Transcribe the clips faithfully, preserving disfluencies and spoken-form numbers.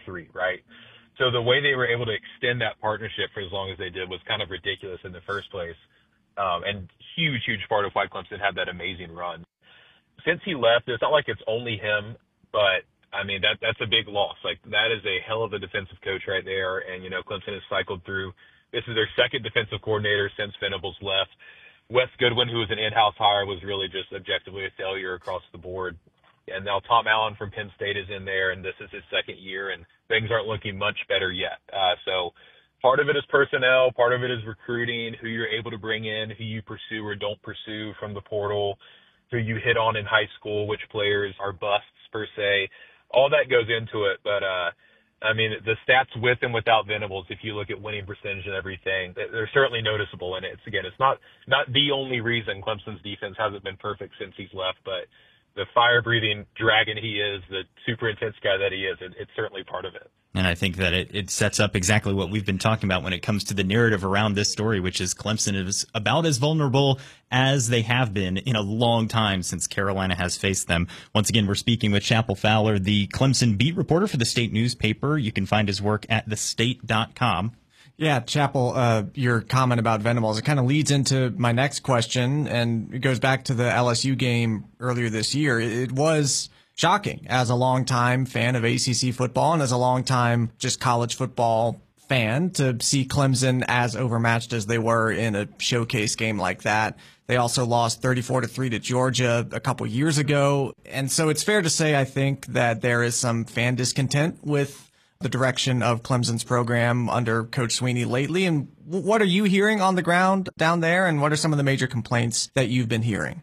three, right? So the way they were able to extend that partnership for as long as they did was kind of ridiculous in the first place. Um, and huge, huge part of why Clemson had that amazing run. Since he left, it's not like it's only him, but I mean, that that's a big loss. Like, that is a hell of a defensive coach right there. And, you know, Clemson has cycled through. This is their second defensive coordinator since Venables left. Wes Goodwin, who was an in-house hire, was really just objectively a failure across the board. And now Tom Allen from Penn State is in there, and this is his second year, and things aren't looking much better yet. Uh, so part of it is personnel, part of it is recruiting, who you're able to bring in, who you pursue or don't pursue from the portal, who you hit on in high school, which players are busts per se. All that goes into it, but uh, I mean, the stats with and without Venables, if you look at winning percentage and everything, they're certainly noticeable. And it's, again, it's not, not the only reason Clemson's defense hasn't been perfect since he's left, but the fire-breathing dragon he is, the super intense guy that he is, it, it's certainly part of it. And I think that it, it sets up exactly what we've been talking about when it comes to the narrative around this story, which is Clemson is about as vulnerable as they have been in a long time since Carolina has faced them. Once again, we're speaking with Chappell Fowler, the Clemson beat reporter for the State newspaper. You can find his work at the state dot com. Yeah, Chappell, uh, your comment about Venables, it kind of leads into my next question, and it goes back to the L S U game earlier this year. It was shocking as a longtime fan of A C C football and as a longtime just college football fan to see Clemson as overmatched as they were in a showcase game like that. They also lost thirty-four to three to Georgia a couple years ago. And so it's fair to say, I think, that there is some fan discontent with the direction of Clemson's program under Coach Sweeney lately. And what are you hearing on the ground down there, and what are some of the major complaints that you've been hearing?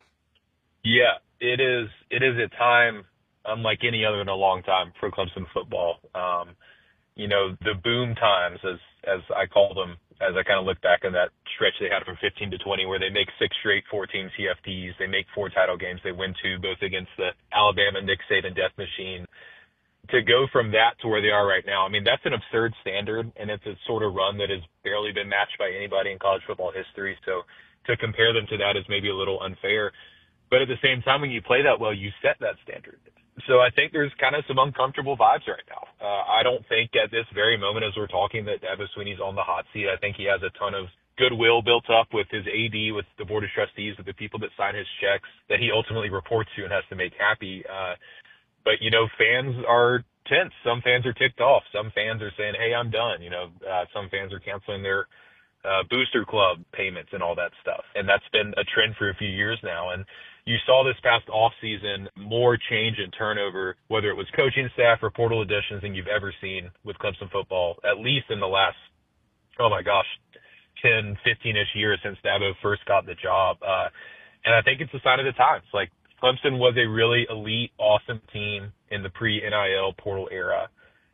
Yeah, it is it is a time unlike any other in a long time for Clemson football. Um, you know, the boom times, as as I call them, as I kind of look back on that stretch they had from fifteen to twenty, where they make six straight four-team C F Ps, they make four title games, they win two, both against the Alabama Nick Saban death machine. To go from that to where they are right now, I mean, that's an absurd standard, and it's a sort of run that has barely been matched by anybody in college football history. So to compare them to that is maybe a little unfair. But at the same time, when you play that well, you set that standard. So I think there's kind of some uncomfortable vibes right now. Uh, I don't think at this very moment as we're talking that Dabo Swinney's on the hot seat. I think he has a ton of goodwill built up with his A D, with the board of trustees, with the people that sign his checks that he ultimately reports to and has to make happy. Uh, But, you know, fans are tense. Some fans are ticked off. Some fans are saying, hey, I'm done. You know, uh, some fans are canceling their uh, booster club payments and all that stuff. And that's been a trend for a few years now. And you saw this past off season more change and turnover, whether it was coaching staff or portal additions, than you've ever seen with Clemson football, at least in the last, oh my gosh, ten, fifteen-ish years since Dabo first got the job. Uh, and I think it's a sign of the times. Like, Clemson was a really elite, awesome team in the pre-N I L portal era,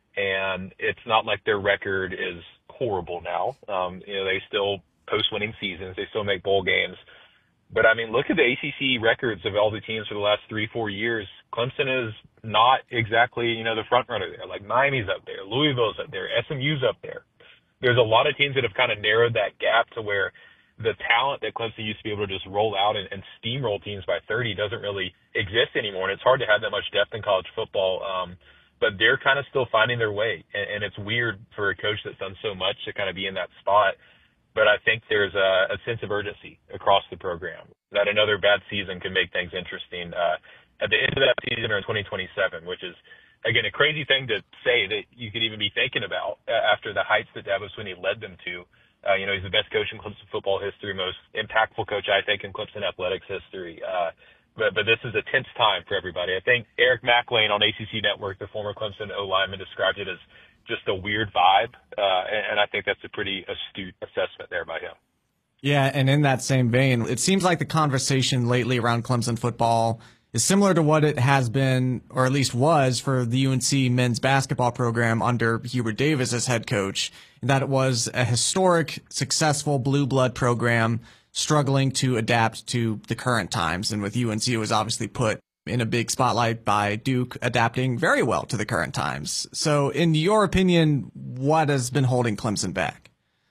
and it's not like their record is horrible now. Um, you know, they still post winning seasons. They still make bowl games. But, I mean, look at the A C C records of all the teams for the last three, four years. Clemson is not exactly, you know, the front runner there. Like, Miami's up there. Louisville's up there. S M U's up there. There's a lot of teams that have kind of narrowed that gap to where the talent that Clemson used to be able to just roll out and, and steamroll teams by thirty doesn't really exist anymore. And it's hard to have that much depth in college football. Um, but they're kind of still finding their way. And, and it's weird for a coach that's done so much to kind of be in that spot. But I think there's a, a sense of urgency across the program that another bad season can make things interesting uh, at the end of that season or in twenty twenty-seven, which is, again, a crazy thing to say that you could even be thinking about after the heights that Dabo Swinney led them to. Uh, you know, he's the best coach in Clemson football history, most impactful coach, I think, in Clemson athletics history. Uh, but, but this is a tense time for everybody. I think Eric McLean on A C C Network, the former Clemson O-lineman, described it as just a weird vibe. Uh, and, and I think that's a pretty astute assessment there by him. Yeah, and in that same vein, it seems like the conversation lately around Clemson football is similar to what it has been, or at least was, for the U N C men's basketball program under Hubert Davis as head coach, in that it was a historic, successful blue blood program struggling to adapt to the current times. And with U N C, it was obviously put in a big spotlight by Duke adapting very well to the current times. So in your opinion, what has been holding Clemson back?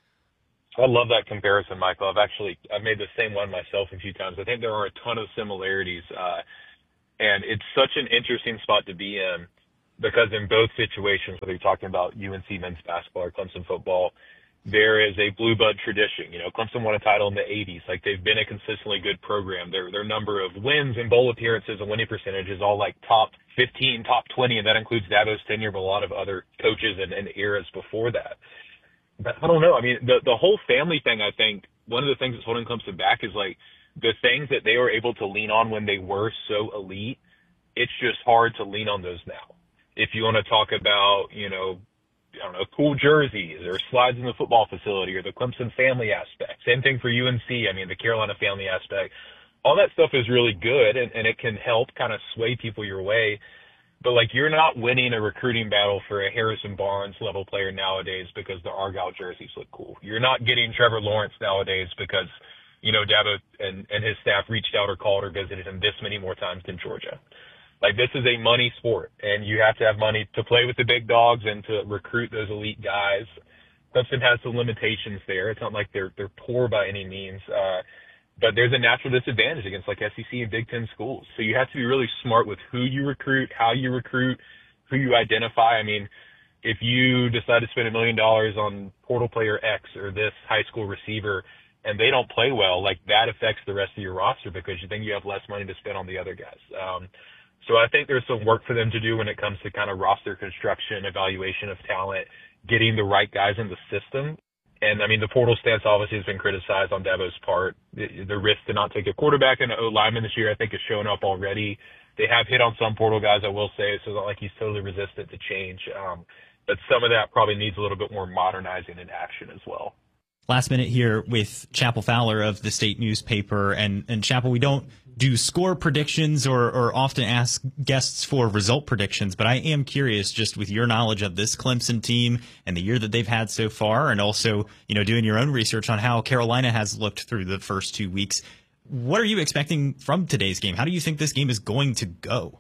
I love that comparison, Michael. I've actually I've made the same one myself a few times. I think there are a ton of similarities. Uh, And it's such an interesting spot to be in because in both situations, whether you're talking about U N C men's basketball or Clemson football, there is a blue blood tradition. You know, Clemson won a title in the eighties. Like, they've been a consistently good program. Their their number of wins and bowl appearances and winning percentage is all like top fifteen, top twenty, and that includes Dabo's tenure, but a lot of other coaches and, and eras before that. But I don't know. I mean, the the whole family thing, I think, one of the things that's holding Clemson back is like the things that they were able to lean on when they were so elite. It's just hard to lean on those now. If you want to talk about, you know, I don't know, cool jerseys or slides in the football facility or the Clemson family aspect. Same thing for U N C. I mean, the Carolina family aspect. All that stuff is really good, and, and it can help kind of sway people your way. But, like, you're not winning a recruiting battle for a Harrison Barnes level player nowadays because the Argyle jerseys look cool. You're not getting Trevor Lawrence nowadays because, you know, Dabo and, and his staff reached out or called or visited him this many more times than Georgia. Like, this is a money sport, and you have to have money to play with the big dogs and to recruit those elite guys. Clemson has some limitations there. It's not like they're they're poor by any means, uh, but there's a natural disadvantage against like S E C and Big Ten schools. So you have to be really smart with who you recruit, how you recruit, who you identify. I mean, if you decide to spend a million dollars on portal player X or this high school receiver, and they don't play well, like that affects the rest of your roster because you think you have less money to spend on the other guys. Um, So I think there's some work for them to do when it comes to kind of roster construction, evaluation of talent, getting the right guys in the system. And, I mean, the portal stance obviously has been criticized on Dabo's part. The, the risk to not take a quarterback and an O-lineman this year, I think, is showing up already. They have hit on some portal guys, I will say, so it's not like he's totally resistant to change. Um, but some of that probably needs a little bit more modernizing in action as well. Last minute here with Chappell Fowler of the State newspaper. And, and Chappell, we don't do score predictions or, or often ask guests for result predictions, but I am curious, just with your knowledge of this Clemson team and the year that they've had so far, and also, you know, doing your own research on how Carolina has looked through the first two weeks, what are you expecting from today's game? How do you think this game is going to go?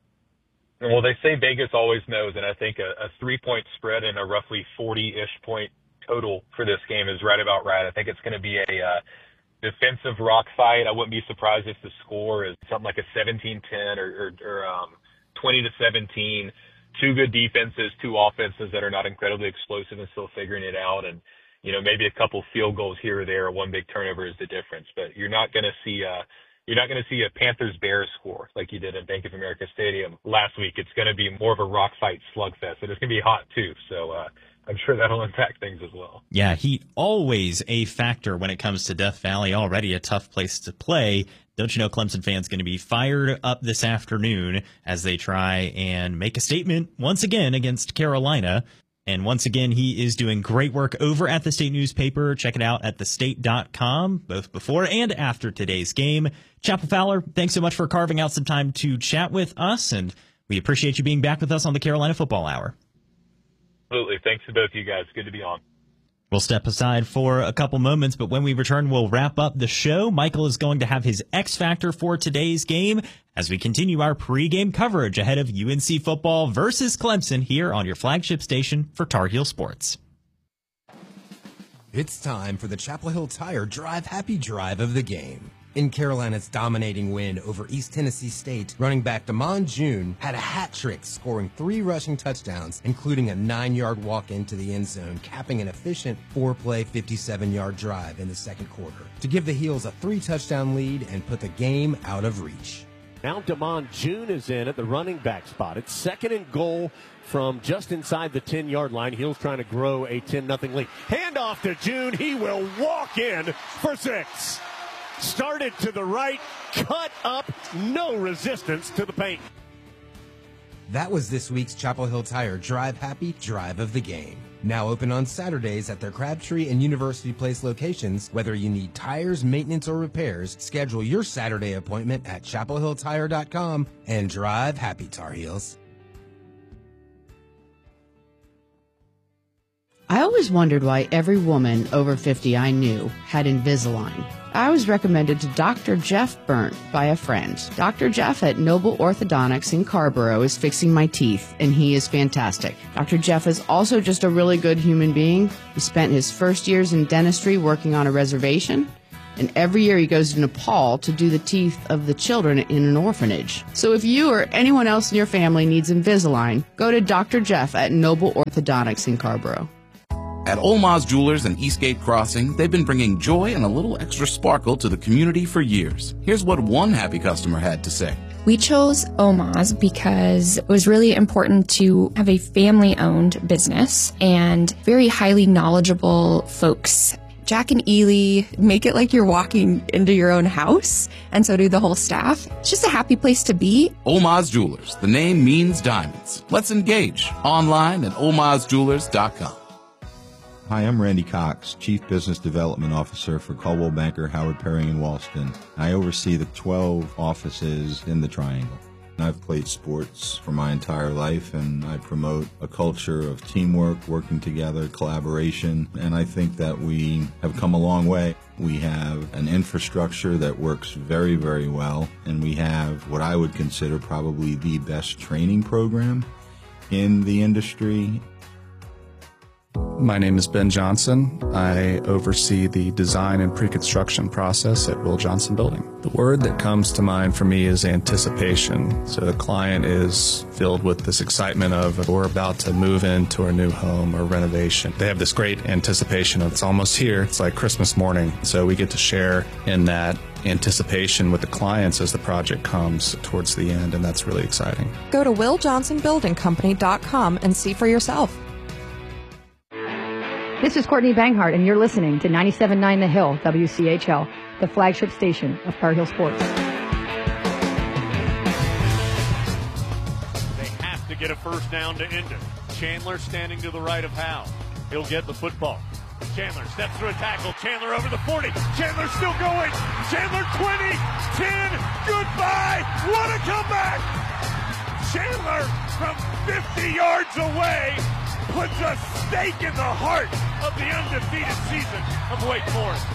Well, they say Vegas always knows, and I think a, a three-point spread and a roughly forty-ish point total for this game is right about right. I think it's going to be a uh, defensive rock fight. I wouldn't be surprised if the score is something like a seventeen ten or, or, or um, twenty to seventeen. Two good defenses, two offenses that are not incredibly explosive and still figuring it out. And, you know, maybe a couple field goals here or there, or one big turnover is the difference. But you're not going to see a, you're not going to see a Panthers-Bears score like you did at Bank of America Stadium last week. It's going to be more of a rock fight slugfest, and it's going to be hot too. So, uh, I'm sure that'll impact things as well. Yeah, heat always a factor when it comes to Death Valley, already a tough place to play. Don't you know Clemson fans going to be fired up this afternoon as they try and make a statement once again against Carolina. And once again, he is doing great work over at the State newspaper. Check it out at the state dot com, both before and after today's game. Chappell Fowler, thanks so much for carving out some time to chat with us, and we appreciate you being back with us on the Carolina Football Hour. Absolutely. Thanks to both of you guys. Good to be on. We'll step aside for a couple moments, but when we return, we'll wrap up the show. Michael is going to have his X Factor for today's game as we continue our pregame coverage ahead of U N C football versus Clemson here on your flagship station for Tar Heel Sports. It's time for the Chapel Hill Tire Drive Happy Drive of the game. In Carolina's dominating win over East Tennessee State, running back Damon June had a hat trick, scoring three rushing touchdowns, including a nine-yard walk into the end zone, capping an efficient four-play, fifty-seven-yard drive in the second quarter to give the Heels a three-touchdown lead and put the game out of reach. Now Damon June is in at the running back spot. It's second and goal from just inside the ten-yard line. Heels trying to grow a ten nothing lead. Hand off to June. He will walk in for six. Started to the right, cut up, no resistance to the paint. That was this week's Chapel Hill Tire Drive Happy Drive of the game. Now open on Saturdays at their Crabtree and University Place locations. Whether you need tires, maintenance, or repairs, schedule your Saturday appointment at chapel hill tire dot com and drive happy, Tar Heels. I always wondered why every woman over fifty I knew had Invisalign. I was recommended to Doctor Jeff Burnt by a friend. Doctor Jeff at Noble Orthodontics in Carborough is fixing my teeth, and he is fantastic. Doctor Jeff is also just a really good human being. He spent his first years in dentistry working on a reservation. And every year he goes to Nepal to do the teeth of the children in an orphanage. So if you or anyone else in your family needs Invisalign, go to Doctor Jeff at Noble Orthodontics in Scarborough. At Olmaz Jewelers and Eastgate Crossing, they've been bringing joy and a little extra sparkle to the community for years. Here's what one happy customer had to say. We chose Olmaz because it was really important to have a family-owned business and very highly knowledgeable folks. Jack and Ely make it like you're walking into your own house, and so do the whole staff. It's just a happy place to be. Olmaz Jewelers. The name means diamonds. Let's engage. Online at olmaz jewelers dot com. Hi, I'm Randy Cox, Chief Business Development Officer for Coldwell Banker, Howard Perry, and Walston. I oversee the twelve offices in the Triangle. I've played sports for my entire life, and I promote a culture of teamwork, working together, collaboration, and I think that we have come a long way. We have an infrastructure that works very, very well, and we have what I would consider probably the best training program in the industry. My name is Ben Johnson. I oversee the design and pre-construction process at Will Johnson Building. The word that comes to mind for me is anticipation. So the client is filled with this excitement of we're about to move into a new home or renovation. They have this great anticipation of it's almost here. It's like Christmas morning. So we get to share in that anticipation with the clients as the project comes towards the end, and that's really exciting. Go to will johnson building company dot com and see for yourself. This is Courtney Banghart, and you're listening to ninety-seven point nine The Hill, W C H L, the flagship station of Tar Heel Sports. They have to get a first down to end it. Chandler standing to the right of Howe. He'll get the football. Chandler steps through a tackle. Chandler over the forty. Chandler still going. Chandler twenty, ten, goodbye. What a comeback. Chandler from fifty yards away puts a stake in the heart of the undefeated season of Wake Forest.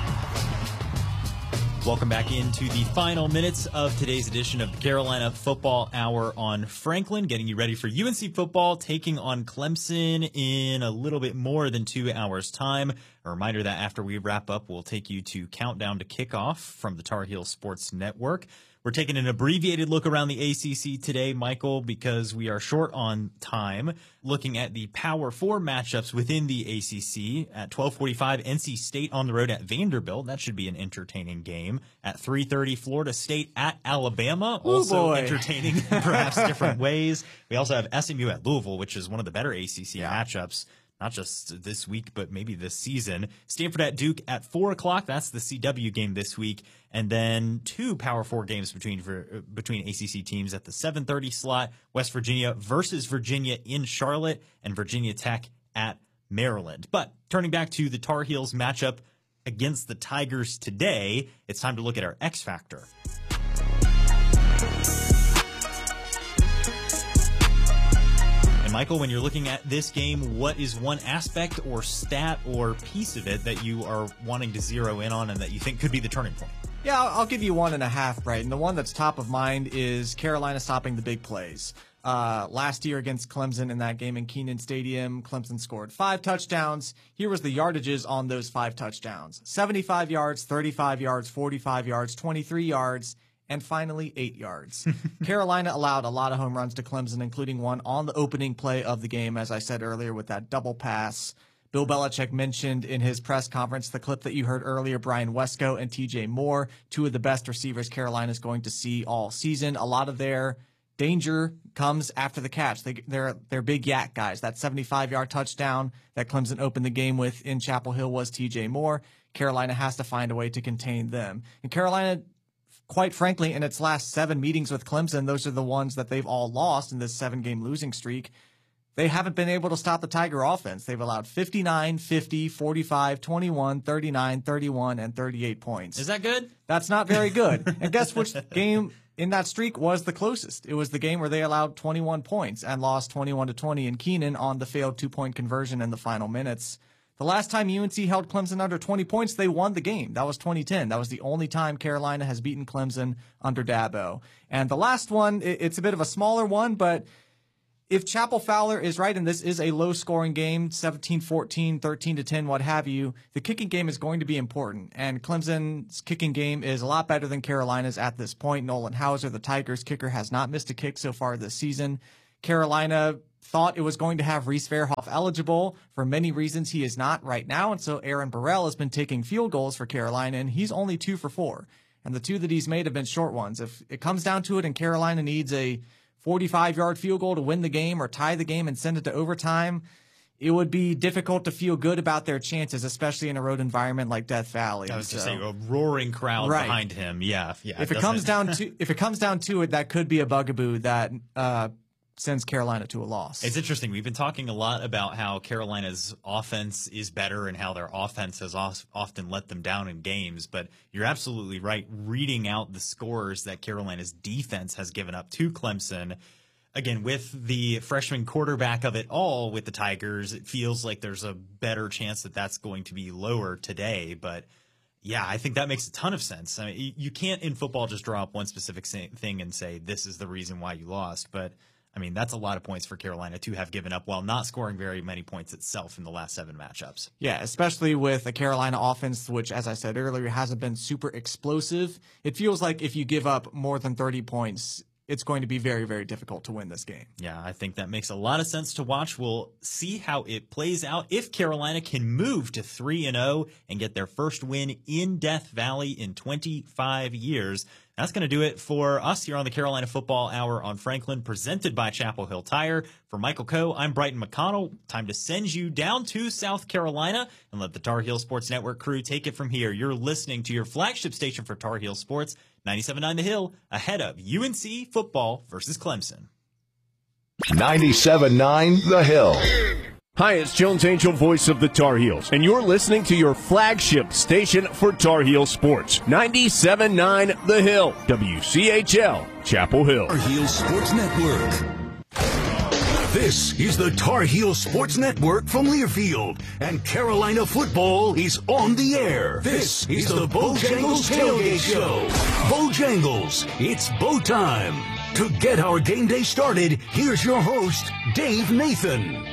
Welcome back into the final minutes of today's edition of the Carolina Football Hour on Franklin, getting you ready for U N C football, taking on Clemson in a little bit more than two hours' time. A reminder that after we wrap up, we'll take you to Countdown to Kickoff from the Tar Heel Sports Network. We're taking an abbreviated look around the A C C today, Michael, because we are short on time, looking at the Power Four matchups within the A C C. At twelve forty-five, N C State on the road at Vanderbilt. That should be an entertaining game. At three thirty, Florida State at Alabama. Ooh, also boy. entertaining, perhaps different ways. We also have S M U at Louisville, which is one of the better A C C yeah. matchups. Not just this week, but maybe this season. Stanford at Duke at four o'clock. That's the C W game this week. And then two Power Four games between for, between A C C teams at the seven thirty slot. West Virginia versus Virginia in Charlotte, and Virginia Tech at Maryland. But turning back to the Tar Heels matchup against the Tigers today, it's time to look at our X Factor. Michael, when you're looking at this game, what is one aspect or stat or piece of it that you are wanting to zero in on and that you think could be the turning point? Yeah, I'll, I'll give you one and a half, Brighton. The one that's top of mind is Carolina stopping the big plays. Uh, last year against Clemson in that game in Kenan Stadium, Clemson scored five touchdowns. Here was the yardages on those five touchdowns. seventy-five yards, thirty-five yards, forty-five yards, twenty-three yards, and finally eight yards. Carolina allowed a lot of home runs to Clemson, including one on the opening play of the game, as I said earlier, with that double pass. Bill Belichick mentioned in his press conference the clip that you heard earlier, Brian Wesco and T J Moore, two of the best receivers Carolina's going to see all season. A lot of their danger comes after the catch. They, they're, they're big yak guys. That seventy-five-yard touchdown that Clemson opened the game with in Chapel Hill was T J Moore. Carolina has to find a way to contain them. And Carolina, quite frankly, in its last seven meetings with Clemson, those are the ones that they've all lost in this seven-game losing streak. They haven't been able to stop the Tiger offense. They've allowed fifty-nine, fifty, forty-five, twenty-one, thirty-nine, thirty-one, and thirty-eight points. Is that good? That's not very good. And guess which game in that streak was the closest? It was the game where they allowed twenty-one points and lost twenty-one to twenty in Kenan on the failed two-point conversion in the final minutes. The last time U N C held Clemson under twenty points, they won the game. That was twenty ten. That was the only time Carolina has beaten Clemson under Dabo. And the last one, it's a bit of a smaller one, but if Chappell Fowler is right, and this is a low-scoring game, seventeen fourteen, thirteen to ten, what have you, the kicking game is going to be important. And Clemson's kicking game is a lot better than Carolina's at this point. Nolan Hauser, the Tigers kicker, has not missed a kick so far this season. Carolina thought it was going to have Reese Fairhoff eligible. For many reasons, he is not right now. And so Aaron Burrell has been taking field goals for Carolina, and he's only two for four. And the two that he's made have been short ones. If it comes down to it and Carolina needs a forty-five-yard field goal to win the game or tie the game and send it to overtime, it would be difficult to feel good about their chances, especially in a road environment like Death Valley. I was so, just saying, a roaring crowd right. behind him. Yeah, yeah. If it, it comes down to if it comes down to it, that could be a bugaboo that uh, sends Carolina to a loss. It's interesting. We've been talking a lot about how Carolina's offense is better and how their offense has often let them down in games, but you're absolutely right. Reading out the scores that Carolina's defense has given up to Clemson, again, with the freshman quarterback of it all with the Tigers, it feels like there's a better chance that that's going to be lower today, but yeah, I think that makes a ton of sense. I mean, you can't in football just draw up one specific thing and say this is the reason why you lost, but I mean, that's a lot of points for Carolina to have given up while not scoring very many points itself in the last seven matchups. Yeah, especially with a Carolina offense, which, as I said earlier, hasn't been super explosive. It feels like if you give up more than thirty points, it's going to be very, very difficult to win this game. Yeah, I think that makes a lot of sense to watch. We'll see how it plays out if Carolina can move to three and oh and get their first win in Death Valley in twenty-five years. That's going to do it for us here on the Carolina Football Hour on Franklin, presented by Chapel Hill Tire. For Michael Coe, I'm Brighton McConnell. Time to send you down to South Carolina and let the Tar Heel Sports Network crew take it from here. You're listening to your flagship station for Tar Heel Sports, ninety-seven point nine The Hill, ahead of U N C football versus Clemson. ninety-seven point nine The Hill. Hi, it's Jones Angel, voice of the Tar Heels, and you're listening to your flagship station for Tar Heel Sports, ninety-seven point nine The Hill, W C H L, Chapel Hill. Tar Heel Sports Network. This is the Tar Heel Sports Network from Learfield, and Carolina football is on the air. This is the Bojangles Tailgate Show. Bojangles, it's Bo time. To get our game day started, here's your host, Dave Nathan.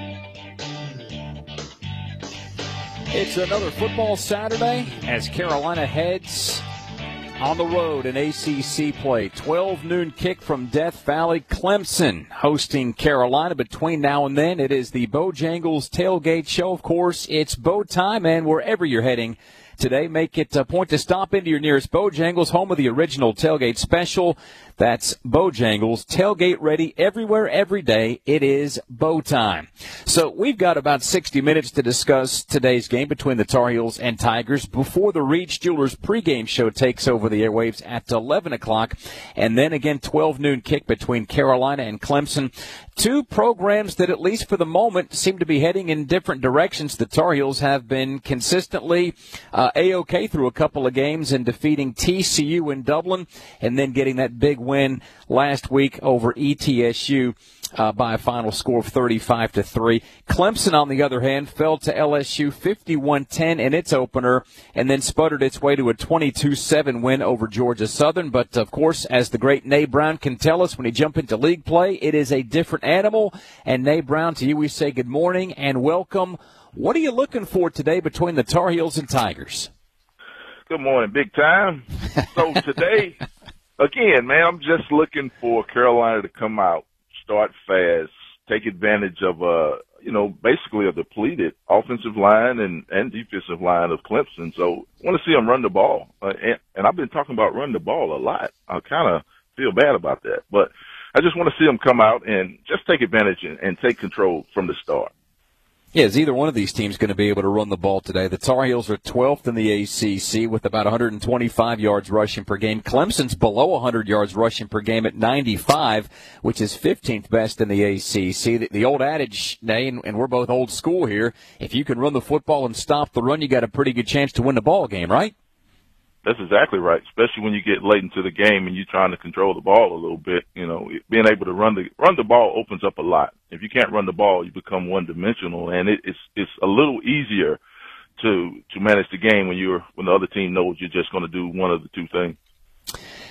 It's another football Saturday as Carolina heads on the road in A C C play. twelve noon kick from Death Valley. Clemson hosting Carolina. Between now and then, it is the Bojangles Tailgate Show. Of course, it's Bo time, and wherever you're heading today, make it a point to stop into your nearest Bojangles, home of the original tailgate special. That's Bojangles, tailgate ready everywhere, every day. It is Bo time. So we've got about sixty minutes to discuss today's game between the Tar Heels and Tigers before the Reach Jewelers pregame show takes over the airwaves at eleven o'clock. And then again, twelve noon kick between Carolina and Clemson. Two programs that, at least for the moment, seem to be heading in different directions. The Tar Heels have been consistently uh, A-OK through a couple of games and defeating T C U in Dublin and then getting that big win last week over E T S U uh, by a final score of thirty-five to three. Clemson, on the other hand, fell to L S U fifty-one ten in its opener and then sputtered its way to a twenty-two seven win over Georgia Southern. But, of course, as the great Nay Brown can tell us when he jump into league play, it is a different animal. And, Nay Brown, to you we say good morning and welcome. What are you looking for today between the Tar Heels and Tigers? Good morning, big time. So today, again, man, I'm just looking for Carolina to come out, start fast, take advantage of, uh, you know, basically a depleted offensive line and, and defensive line of Clemson. So I want to see them run the ball. Uh, and, and I've been talking about run the ball a lot. I kind of feel bad about that. But I just want to see them come out and just take advantage and, and take control from the start. Yeah, is either one of these teams going to be able to run the ball today? The Tar Heels are twelfth in the A C C with about one hundred twenty-five yards rushing per game. Clemson's below one hundred yards rushing per game at ninety-five, which is fifteenth best in the A C C. The, the old adage, Nay, and, and we're both old school here, if you can run the football and stop the run, you got a pretty good chance to win the ball game, right? That's exactly right, especially when you get late into the game and you're trying to control the ball a little bit. You know, being able to run the run the ball opens up a lot. If you can't run the ball, you become one-dimensional, and it, it's it's a little easier to to manage the game when you're when the other team knows you're just going to do one of the two things.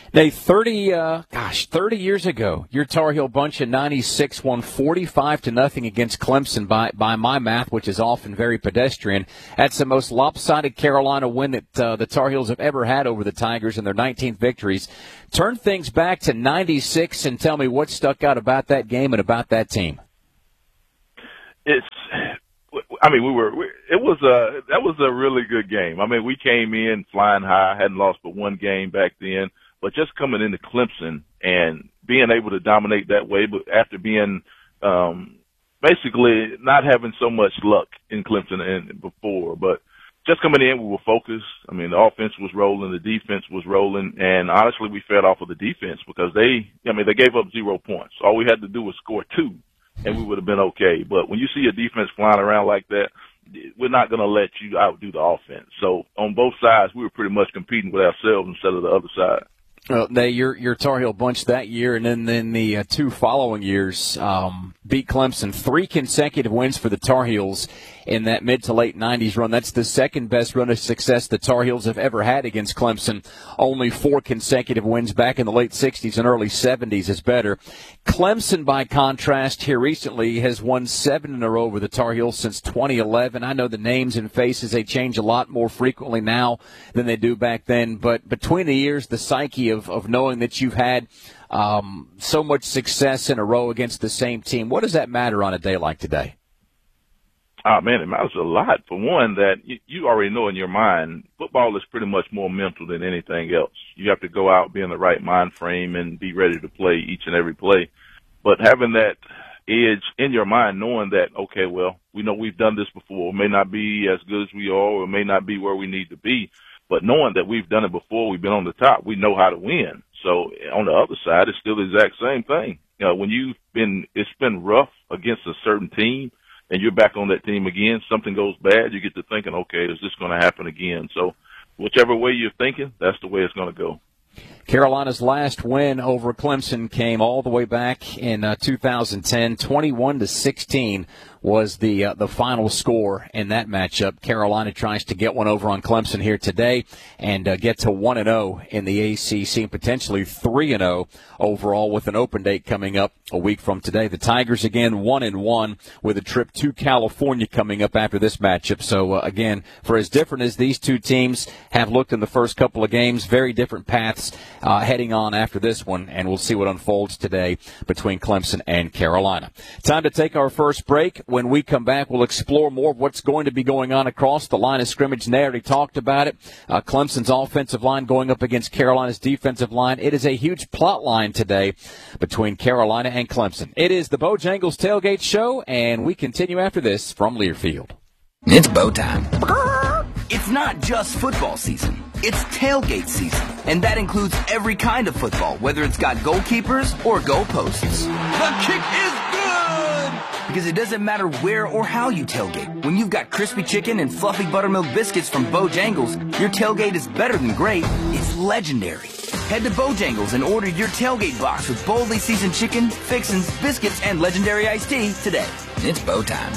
Nate, thirty, uh, gosh, thirty years ago, your Tar Heel bunch in ninety-six won forty-five to nothing against Clemson by by my math, which is often very pedestrian. That's the most lopsided Carolina win that uh, the Tar Heels have ever had over the Tigers in their nineteenth victories. Turn things back to ninety-six and tell me what stuck out about that game and about that team. It's, I mean, we were, we, it was a, that was a really good game. I mean, we came in flying high, hadn't lost but one game back then. But just coming into Clemson and being able to dominate that way, but after being um, basically not having so much luck in Clemson and before, but just coming in, we were focused. I mean, the offense was rolling, the defense was rolling, and honestly, we fed off of the defense because they, I mean, they gave up zero points. All we had to do was score two, and we would have been okay. But when you see a defense flying around like that, we're not going to let you outdo the offense. So on both sides, we were pretty much competing with ourselves instead of the other side. Well, they, your your Tar Heel bunch that year, and then then the uh, two following years um, beat Clemson. Three consecutive wins for the Tar Heels in that mid to late nineties run. That's the second best run of success the Tar Heels have ever had against Clemson. Only four consecutive wins back in the late sixties and early seventies is better. Clemson, by contrast, here recently has won seven in a row over the Tar Heels since twenty eleven. I know the names and faces, they change a lot more frequently now than they do back then, but between the years, the psyche of, of knowing that you've had um, so much success in a row against the same team, what does that matter on a day like today? Oh, man, it matters a lot. For one, that you, you already know in your mind, football is pretty much more mental than anything else. You have to go out, be in the right mind frame, and be ready to play each and every play. But having that edge in your mind, knowing that, okay, well, we know we've done this before. It may not be as good as we are, or it may not be where we need to be, but knowing that we've done it before, we've been on the top, we know how to win. So on the other side, it's still the exact same thing. You know, when you've been, it's been rough against a certain team, and you're back on that team again, something goes bad, you get to thinking, okay, is this going to happen again? So whichever way you're thinking, that's the way it's going to go. Carolina's last win over Clemson came all the way back in uh, two thousand ten. twenty-one to sixteen was the uh, the final score in that matchup. Carolina tries to get one over on Clemson here today and uh, get to one and oh in the A C C, and potentially three and oh overall with an open date coming up a week from today. The Tigers, again, one and one with a trip to California coming up after this matchup. So, uh, again, for as different as these two teams have looked in the first couple of games, very different paths uh, heading on after this one, and we'll see what unfolds today between Clemson and Carolina. Time to take our first break. When we come back, we'll explore more of what's going to be going on across the line of scrimmage. Nate already talked about it. Uh, Clemson's offensive line going up against Carolina's defensive line. It is a huge plot line today between Carolina and Clemson. It is the Bojangles Tailgate Show, and we continue after this from Learfield. It's bow time. It's not just football season. It's tailgate season, and that includes every kind of football, whether it's got goalkeepers or goalposts. The kick is good! Because it doesn't matter where or how you tailgate. When you've got crispy chicken and fluffy buttermilk biscuits from Bojangles, your tailgate is better than great. It's legendary. Head to Bojangles and order your tailgate box with boldly seasoned chicken, fixins, biscuits, and legendary iced tea today. It's bow time.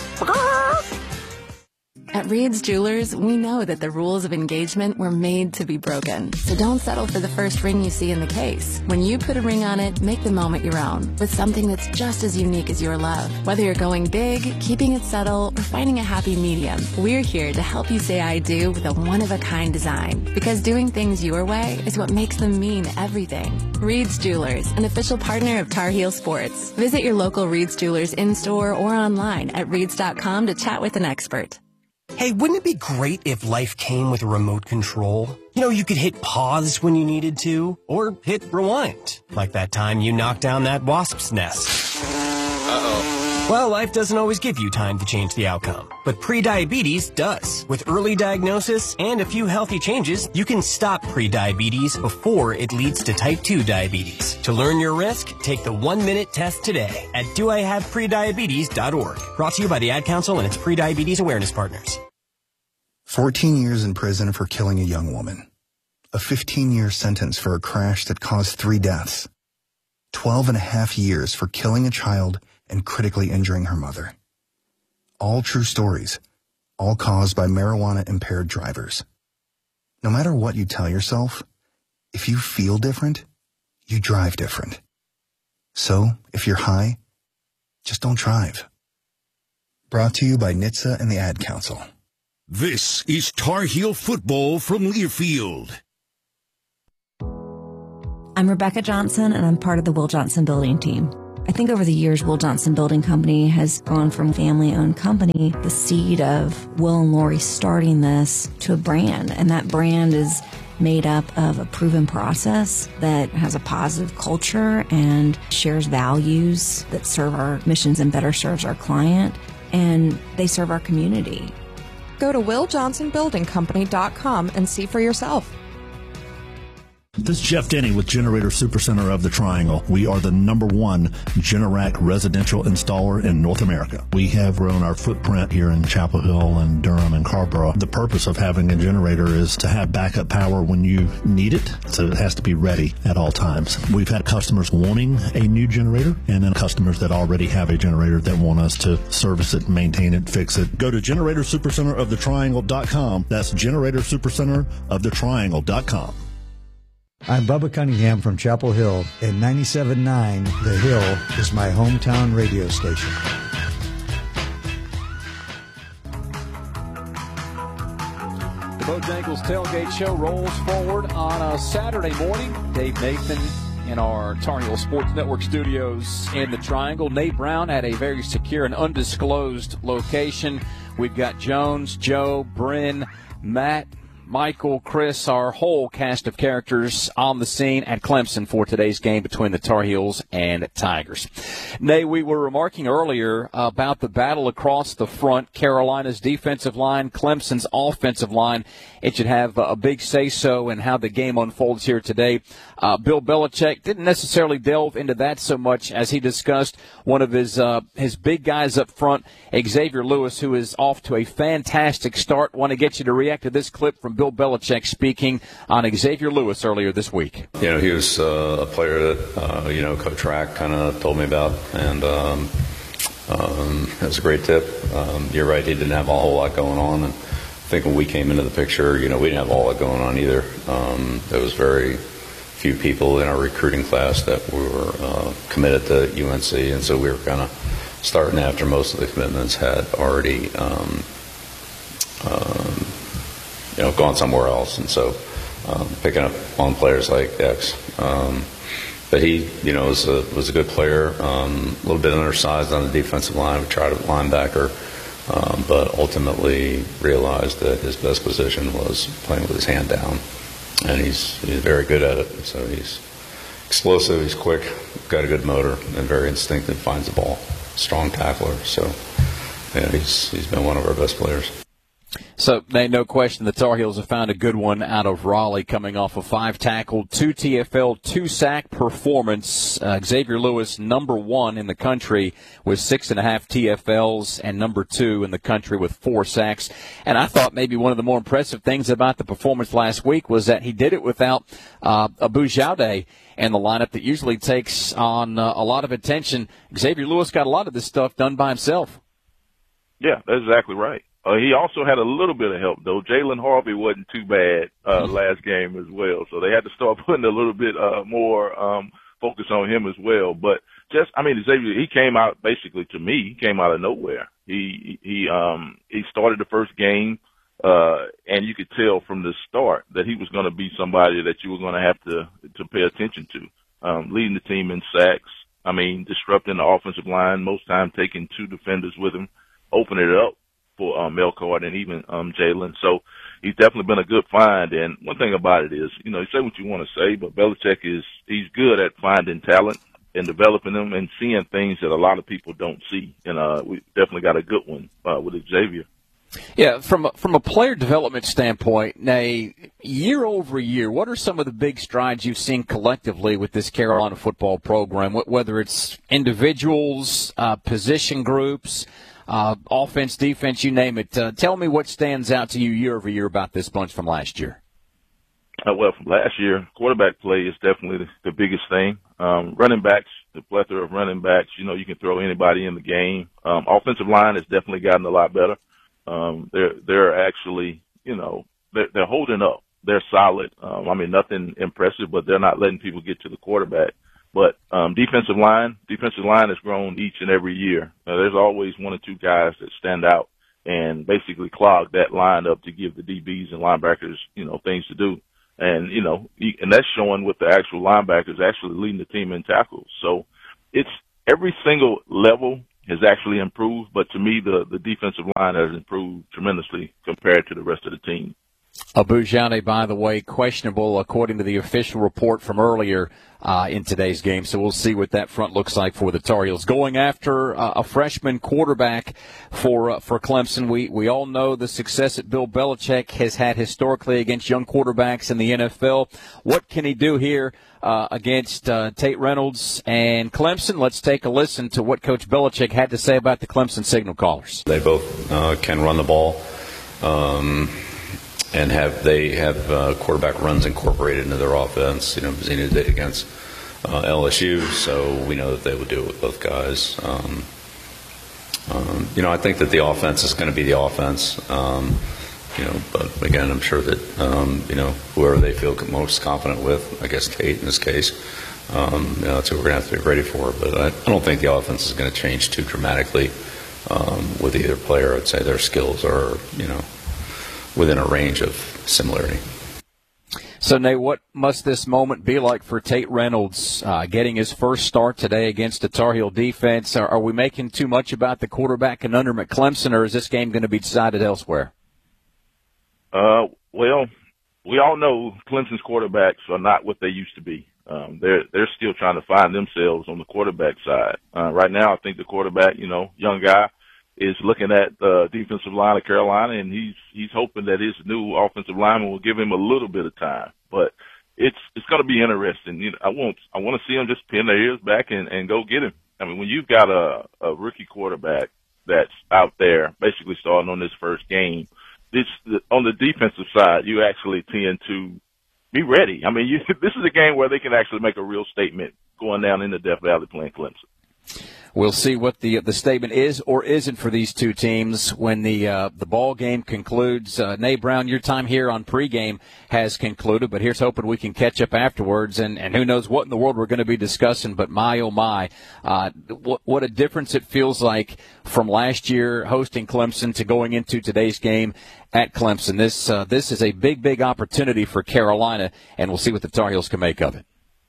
At Reed's Jewelers, we know that the rules of engagement were made to be broken. So don't settle for the first ring you see in the case. When you put a ring on it, make the moment your own with something that's just as unique as your love. Whether you're going big, keeping it subtle, or finding a happy medium, we're here to help you say I do with a one-of-a-kind design. Because doing things your way is what makes them mean everything. Reed's Jewelers, an official partner of Tar Heel Sports. Visit your local Reed's Jewelers in-store or online at reeds dot com to chat with an expert. Hey, wouldn't it be great if life came with a remote control? You know, you could hit pause when you needed to, or hit rewind, like that time you knocked down that wasp's nest. Uh-oh. Well, life doesn't always give you time to change the outcome, but prediabetes does. With early diagnosis and a few healthy changes, you can stop prediabetes before it leads to type two diabetes. To learn your risk, take the one-minute test today at do I have prediabetes dot org. Brought to you by the Ad Council and its prediabetes awareness partners. fourteen years in prison for killing a young woman. A fifteen-year sentence for a crash that caused three deaths. twelve and a half years for killing a child and critically injuring her mother. All true stories, all caused by marijuana-impaired drivers. No matter what you tell yourself, if you feel different, you drive different. So, if you're high, just don't drive. Brought to you by N H T S A and the Ad Council. This is Tar Heel football from Learfield. I'm Rebecca Johnson, and I'm part of the Will Johnson Building team. I think over the years, Will Johnson Building Company has gone from family-owned company, the seed of Will and Lori starting this, to a brand. And that brand is made up of a proven process that has a positive culture and shares values that serve our missions and better serves our client, and they serve our community. Go to will johnson building company dot com and see for yourself. This is Jeff Denny with Generator Supercenter of the Triangle. We are the number one Generac residential installer in North America. We have grown our footprint here in Chapel Hill and Durham and Carrboro. The purpose of having a generator is to have backup power when you need it, so it has to be ready at all times. We've had customers wanting a new generator, and then customers that already have a generator that want us to service it, maintain it, fix it. Go to generator supercenter of the triangle dot com. That's generator supercenter of the triangle dot com. I'm Bubba Cunningham from Chapel Hill, and ninety-seven point nine The Hill is my hometown radio station. The Bojangles Tailgate Show rolls forward on a Saturday morning. Dave Nathan in our Tar Heel Sports Network studios in the Triangle. Nate Brown at a very secure and undisclosed location. We've got Jones, Joe, Bryn, Matt, Michael, Chris, our whole cast of characters on the scene at Clemson for today's game between the Tar Heels and Tigers. Nay, we were remarking earlier about the battle across the front, Carolina's defensive line, Clemson's offensive line. It should have a big say-so in how the game unfolds here today. Uh, Bill Belichick didn't necessarily delve into that so much as he discussed one of his uh, his big guys up front, Xavier Lewis, who is off to a fantastic start. Want to get you to react to this clip from Bill Belichick speaking on Xavier Lewis earlier this week. You know, he was uh, a player that, uh, you know, Coach Rack kind of told me about, and um, um, it was a great tip. Um, you're right, he didn't have a whole lot going on, and I think when we came into the picture, you know, we didn't have a whole lot going on either. Um, there was very few people in our recruiting class that were uh, committed to U N C, and so we were kind of starting after most of the commitments had already um, um, you know, gone somewhere else, and so um, picking up on players like X. Um, but he, you know, was a, was a good player, um, a little bit undersized on the defensive line. We tried a linebacker, um, but ultimately realized that his best position was playing with his hand down, and he's he's very good at it. So he's explosive, he's quick, got a good motor, and very instinctive, finds the ball, strong tackler. So yeah, he's he's been one of our best players. So, no question, the Tar Heels have found a good one out of Raleigh, coming off a five-tackle, two T F L, two-sack performance. Uh, Xavier Lewis, number one in the country with six and a half T F Ls, and number two in the country with four sacks. And I thought maybe one of the more impressive things about the performance last week was that he did it without uh, Abu Jaude in the lineup that usually takes on uh, a lot of attention. Xavier Lewis got a lot of this stuff done by himself. Yeah, that's exactly right. Uh, he also had a little bit of help, though. Jalen Harvey wasn't too bad uh, last game as well, so they had to start putting a little bit uh, more um, focus on him as well. But just, I mean, Xavier, he came out basically to me. He came out of nowhere. He he um he started the first game, uh, and you could tell from the start that he was going to be somebody that you were going to have to to pay attention to. Um, leading the team in sacks. I mean, disrupting the offensive line. Most time taking two defenders with him, opening it up for um, Melcard and even um, Jalen. So he's definitely been a good find. And one thing about it is, you know, you say what you want to say, but Belichick is he's good at finding talent and developing them and seeing things that a lot of people don't see. And uh, we definitely got a good one uh, with Xavier. Yeah, from a, from a player development standpoint, now, year over year, what are some of the big strides you've seen collectively with this Carolina football program, whether it's individuals, uh, position groups, Uh, offense, defense, you name it. Uh, tell me what stands out to you year over year about this bunch from last year. Uh, well, from last year, quarterback play is definitely the, the biggest thing. Um, running backs, the plethora of running backs, you know, you can throw anybody in the game. Um, offensive line has definitely gotten a lot better. Um, they're, they're actually, you know, they're, they're holding up. they're solid. Um, I mean, nothing impressive, but they're not letting people get to the quarterback. But um, defensive line, defensive line has grown each and every year. Uh, there's always one or two guys that stand out and basically clog that line up to give the D Bs and linebackers, you know, things to do. And, you know, and that's showing with the actual linebackers actually leading the team in tackles. So it's every single level has actually improved, but to me, the, the defensive line has improved tremendously compared to the rest of the team. Abujamra, by the way, questionable according to the official report from earlier uh, in today's game. So we'll see what that front looks like for the Tar Heels. Going after uh, a freshman quarterback for uh, for Clemson. We we all know the success that Bill Belichick has had historically against young quarterbacks in the N F L. What can he do here uh, against uh, Tate Reynolds and Clemson? Let's take a listen to what Coach Belichick had to say about the Clemson signal callers. They both uh, can run the ball. Um, And have they have uh, quarterback runs incorporated into their offense? You know, Zena did against uh, L S U, so we know that they would do it with both guys. Um, um, you know, I think that the offense is going to be the offense. Um, you know, but again, I'm sure that um, you know whoever they feel most confident with, I guess Tate in this case, um, you know, that's what we're going to have to be ready for. But I, I don't think the offense is going to change too dramatically um, with either player. I'd say their skills are, you know, within a range of similarity. So, Nate, what must this moment be like for Tate Reynolds uh, getting his first start today against the Tar Heel defense? Are, are we making too much about the quarterback conundrum at Clemson, or is this game going to be decided elsewhere? Uh, well, we all know Clemson's quarterbacks are not what they used to be. Um, they're they're still trying to find themselves on the quarterback side. Uh, right now, I think the quarterback, you know, young guy, is looking at the defensive line of Carolina, and he's he's hoping that his new offensive lineman will give him a little bit of time. But it's it's going to be interesting. You know, I want I want to see him just pin their ears back and, and go get him. I mean, when you've got a, a rookie quarterback that's out there basically starting on this first game, this on the defensive side, you actually tend to be ready. I mean, you, this is a game where they can actually make a real statement going down into Death Valley playing Clemson. We'll see what the the statement is or isn't for these two teams when the uh, the ball game concludes. Uh, Nate Brown, your time here on pregame has concluded, but here's hoping we can catch up afterwards. And, and who knows what in the world we're going to be discussing. But my oh my, uh, what what a difference it feels like from last year hosting Clemson to going into today's game at Clemson. This uh, this is a big big opportunity for Carolina, and we'll see what the Tar Heels can make of it.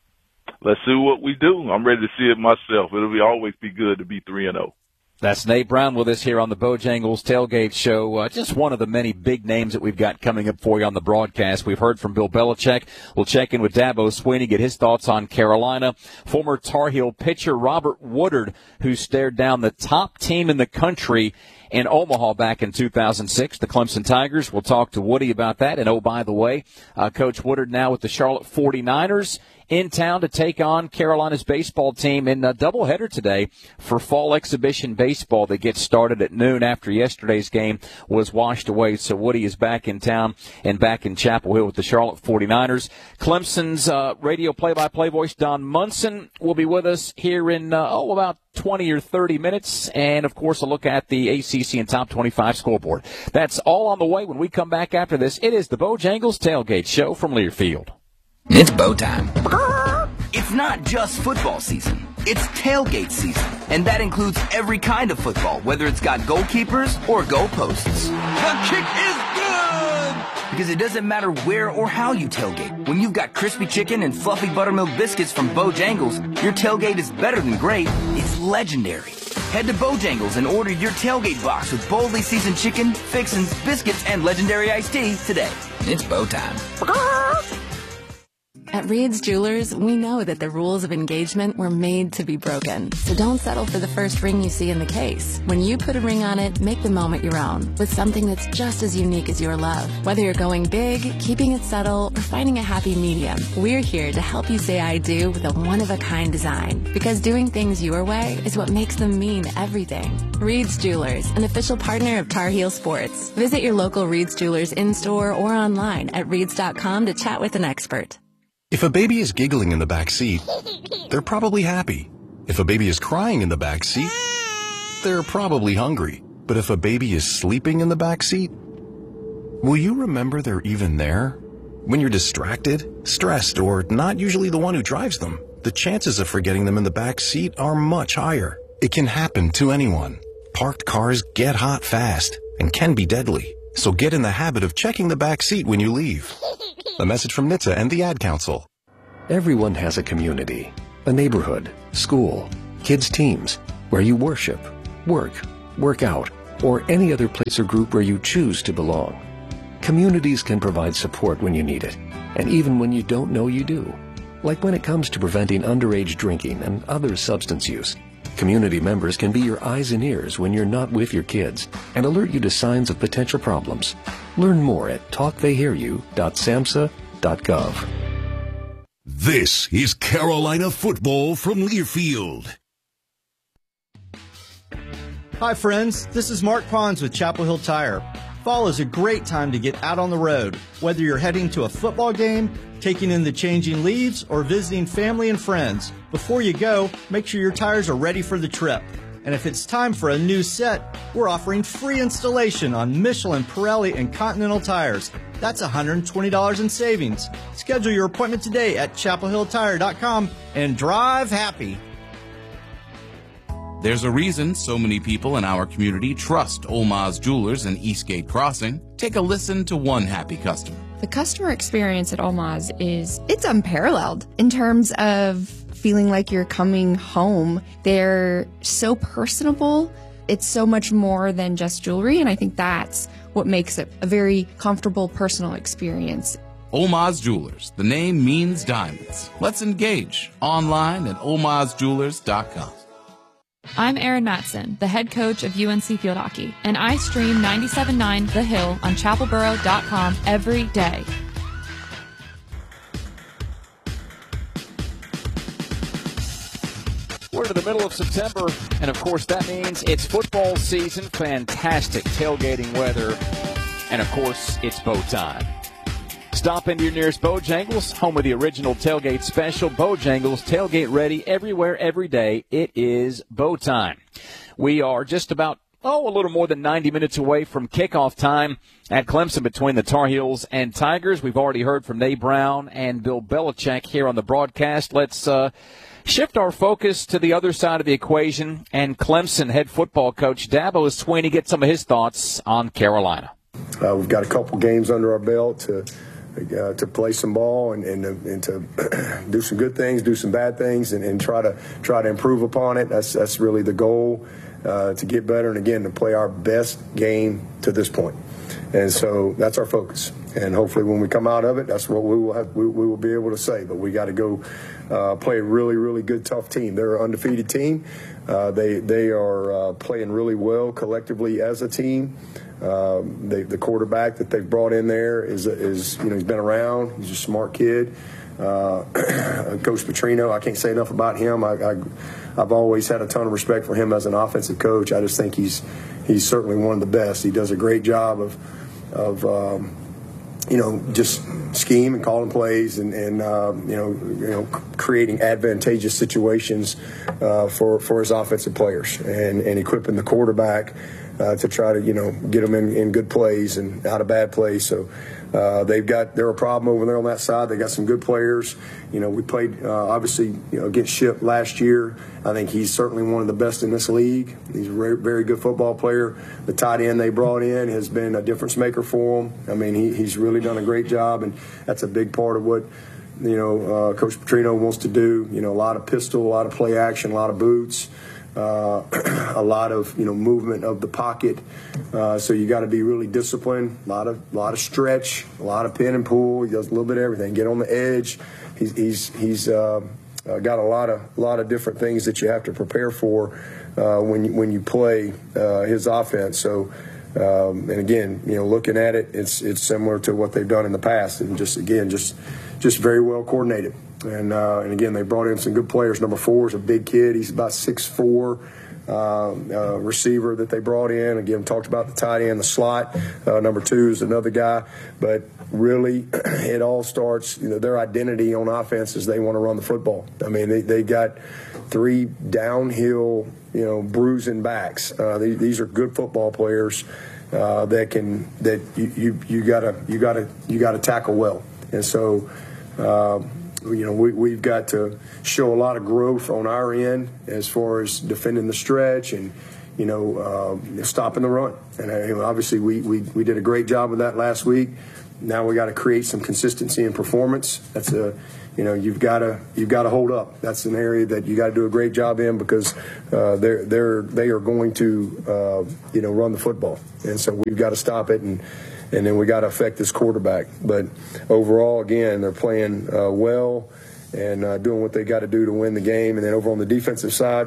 Let's see what we do. I'm ready to see it myself. It'll be always be good to be three and oh. That's Nate Brown with us here on the Bojangles Tailgate Show. Uh, just one of the many big names that we've got coming up for you on the broadcast. We've heard from Bill Belichick. We'll check in with Dabo Swinney, get his thoughts on Carolina. Former Tar Heel pitcher Robert Woodard, who stared down the top team in the country in Omaha back in two thousand six, the Clemson Tigers. We'll talk to Woody about that. And, oh, by the way, uh, Coach Woodard now with the Charlotte forty-niners in town to take on Carolina's baseball team in a doubleheader today for fall exhibition baseball that gets started at noon after yesterday's game was washed away. So Woody is back in town and back in Chapel Hill with the Charlotte forty-niners. Clemson's uh, radio play-by-play voice, Don Munson, will be with us here in, uh, oh, about twenty or thirty minutes. And, of course, a look at the A C C and Top twenty-five scoreboard. That's all on the way when we come back after this. It is the Bojangles Tailgate Show from Learfield. It's bow time. It's not just football season. It's tailgate season. And that includes every kind of football, whether it's got goalkeepers or goalposts. The kick is good! Because it doesn't matter where or how you tailgate. When you've got crispy chicken and fluffy buttermilk biscuits from Bojangles, your tailgate is better than great. It's legendary. Head to Bojangles and order your tailgate box with boldly seasoned chicken, fixins, biscuits, and legendary iced tea today. It's bow time. At Reed's Jewelers, we know that the rules of engagement were made to be broken. So don't settle for the first ring you see in the case. When you put a ring on it, make the moment your own with something that's just as unique as your love. Whether you're going big, keeping it subtle, or finding a happy medium, we're here to help you say I do with a one-of-a-kind design. Because doing things your way is what makes them mean everything. Reed's Jewelers, an official partner of Tar Heel Sports. Visit your local Reed's Jewelers in-store or online at reeds dot com to chat with an expert. If a baby is giggling in the back seat, they're probably happy. If a baby is crying in the back seat, they're probably hungry. But if a baby is sleeping in the back seat, will you remember they're even there? When you're distracted, stressed, or not usually the one who drives them, the chances of forgetting them in the back seat are much higher. It can happen to anyone. Parked cars get hot fast and can be deadly. So get in the habit of checking the back seat when you leave. A message from N H T S A and the Ad Council. Everyone has a community, a neighborhood, school, kids' teams, where you worship, work, work out, or any other place or group where you choose to belong. Communities can provide support when you need it, and even when you don't know you do. Like when it comes to preventing underage drinking and other substance use. Community members can be your eyes and ears when you're not with your kids and alert you to signs of potential problems. Learn more at talk they hear you dot samhsa dot gov. This is Carolina football from Learfield. Hi friends, this is Mark Pons with Chapel Hill Tire. Fall is a great time to get out on the road, whether you're heading to a football game, taking in the changing leaves, or visiting family and friends. Before you go, make sure your tires are ready for the trip. And if it's time for a new set, we're offering free installation on Michelin, Pirelli, and Continental tires. That's one hundred twenty dollars in savings. Schedule your appointment today at chapel hill tire dot com and drive happy. There's a reason so many people in our community trust Olmaz Jewelers in Eastgate Crossing. Take a listen to one happy customer. The customer experience at Olmaz is, it's unparalleled in terms of feeling like you're coming home. They're so personable. It's so much more than just jewelry, and I think that's what makes it a very comfortable, personal experience. Olmaz Jewelers. The name means diamonds. Let's engage online at olmaz jewelers dot com. I'm Erin Matson, the head coach of U N C Field Hockey, and I stream ninety-seven point nine The Hill on chapel borough dot com every day. We're to the middle of September, and of course that means it's football season, fantastic tailgating weather, and of course it's bow time. Stop into your nearest Bojangles, home of the original tailgate special. Bojangles, tailgate ready everywhere, every day. It is bow time. We are just about, oh, a little more than ninety minutes away from kickoff time at Clemson between the Tar Heels and Tigers. We've already heard from Nate Brown and Bill Belichick here on the broadcast. Let's uh, shift our focus to the other side of the equation, and Clemson head football coach Dabo Swinney get some of his thoughts on Carolina. Uh, we've got a couple games under our belt to Uh, to play some ball and, and, to, and to do some good things, do some bad things, and, and try to try to improve upon it. That's that's really the goal, uh, to get better and again to play our best game to this point. And so that's our focus. And hopefully when we come out of it, that's what we will have. We, we will be able to say. But we got to go uh, play a really, really good, tough team. They're an undefeated team. Uh, they they are uh, playing really well collectively as a team. Um, they, the quarterback that they've brought in there is, is, you know, he's been around. He's a smart kid. Uh, Coach Petrino, I can't say enough about him. I, I, I've always had a ton of respect for him as an offensive coach. I just think he's he's certainly one of the best. He does a great job of, of um, you know, just scheme and calling plays and, and uh, you know, you know, creating advantageous situations uh, for, for his offensive players and, and equipping the quarterback Uh, to try to, you know, get them in, in good plays and out of bad plays. So uh, they've got, they're a problem over there on that side. They got some good players. You know, we played, uh, obviously, you know, against Ship last year. I think he's certainly one of the best in this league. He's a very, very good football player. The tight end they brought in has been a difference maker for him. I mean, he, he's really done a great job, and that's a big part of what, you know, uh, Coach Petrino wants to do. You know, a lot of pistol, a lot of play action, a lot of boots. Uh, a lot of, you know, movement of the pocket. Uh, so you got to be really disciplined. A lot of, lot of stretch, a lot of pin and pull. He does a little bit of everything. Get on the edge. He's, he's, he's uh, uh, got a lot of, lot of different things that you have to prepare for uh, when you, when you play uh, his offense. So, um, and again, you know, looking at it, it's, it's similar to what they've done in the past, and just again, just, just very well coordinated. And, uh, and again, they brought in some good players. Number four is a big kid. He's about six foot four, uh, uh, receiver that they brought in. Again, talked about the tight end, the slot. Uh, number two is another guy. But really, it all starts, you know, their identity on offense is they want to run the football. I mean, they, they got three downhill, you know, bruising backs. Uh, they, these are good football players uh, that can, that you, you, you gotta, you gotta, you gotta tackle well. And so, uh, you know, we, we've got to show a lot of growth on our end as far as defending the stretch and, you know, uh, stopping the run. And uh, obviously we, we, we did a great job of that last week. Now we got to create some consistency in performance. That's a, you know, you've got to you've got to hold up. That's an area that you got to do a great job in because uh, they're they're they are going to uh, you know run the football, and so we've got to stop it, and and then we got to affect this quarterback. But overall, again, they're playing uh, well and uh, doing what they got to do to win the game. And then over on the defensive side,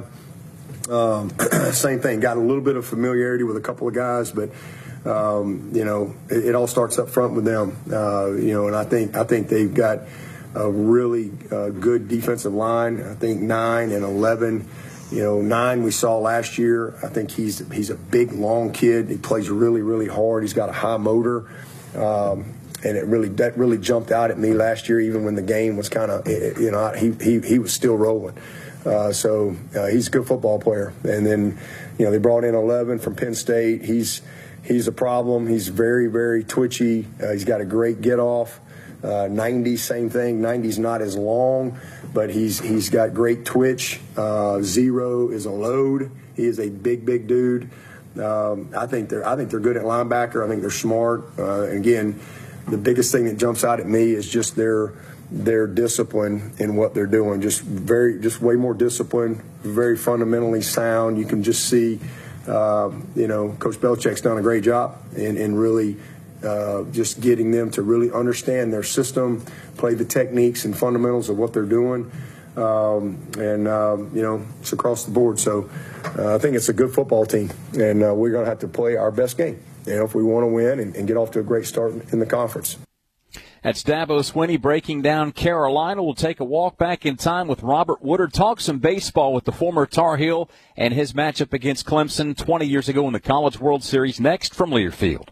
um, same thing. Got a little bit of familiarity with a couple of guys, but. Um, you know, it, it all starts up front with them. Uh, you know, and I think I think they've got a really uh, good defensive line. I think nine and eleven. You know, nine we saw last year. I think he's he's a big, long kid. He plays really, really hard. He's got a high motor, um, and it really that really jumped out at me last year. Even when the game was kind of, you know, he he he was still rolling. Uh, so uh, he's a good football player. And then, you know, they brought in eleven from Penn State. He's He's a problem. He's very, very twitchy. Uh, he's got a great get off. Uh, ninety, same thing. ninety's not as long, but he's he's got great twitch. Uh, zero is a load. He is a big, big dude. Um, I think they're I think they're good at linebacker. I think they're smart. Uh, again, the biggest thing that jumps out at me is just their their discipline in what they're doing. Just very, just way more discipline. Very fundamentally sound. You can just see. Uh, you know, Coach Belichick's done a great job in, in really uh, just getting them to really understand their system, play the techniques and fundamentals of what they're doing. Um, and, uh, you know, it's across the board. So uh, I think it's a good football team, and uh, we're going to have to play our best game, you know, if we want to win and, and get off to a great start in the conference. That's Dabo Swinney breaking down Carolina. We'll take a walk back in time with Robert Woodard, talk some baseball with the former Tar Heel and his matchup against Clemson twenty years ago in the College World Series, next from Learfield.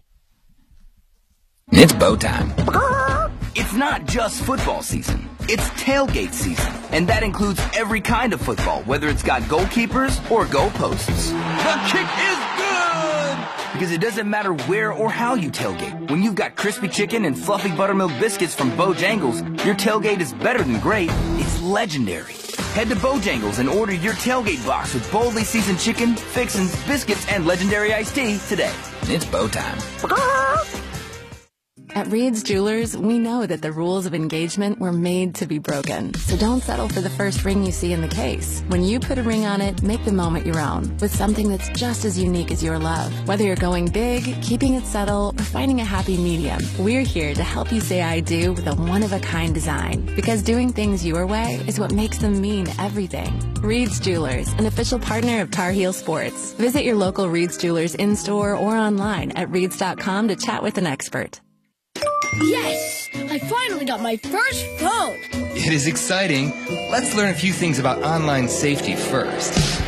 It's bow time. It's not just football season. It's tailgate season, and that includes every kind of football, whether it's got goalkeepers or goalposts. The kick is good! Because it doesn't matter where or how you tailgate. When you've got crispy chicken and fluffy buttermilk biscuits from Bojangles, your tailgate is better than great. It's legendary. Head to Bojangles and order your tailgate box with boldly seasoned chicken, fixins, biscuits, and legendary iced tea today. It's bow time. At Reed's Jewelers, we know that the rules of engagement were made to be broken. So don't settle for the first ring you see in the case. When you put a ring on it, make the moment your own with something that's just as unique as your love. Whether you're going big, keeping it subtle, or finding a happy medium, we're here to help you say I do with a one-of-a-kind design. Because doing things your way is what makes them mean everything. Reed's Jewelers, an official partner of Tar Heel Sports. Visit your local Reed's Jewelers in-store or online at reeds dot com to chat with an expert. Yes! I finally got my first phone! It is exciting. Let's learn a few things about online safety first.